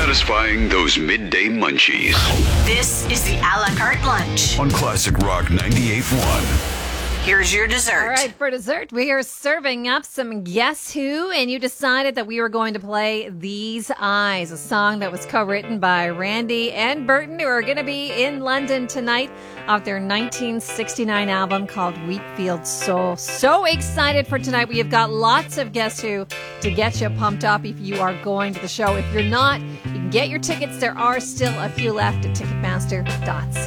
satisfying those midday munchies. This is the a la carte lunch. On Classic Rock 98.1. Here's your dessert. All right, for dessert, we are serving up some Guess Who, and you decided that we were going to play These Eyes, a song that was co-written by Randy and Burton, who are going to be in London tonight off their 1969 album called Wheatfield Soul. So excited for tonight. We have got lots of Guess Who to get you pumped up if you are going to the show. If you're not, you can get your tickets. There are still a few left at Ticketmaster.ca.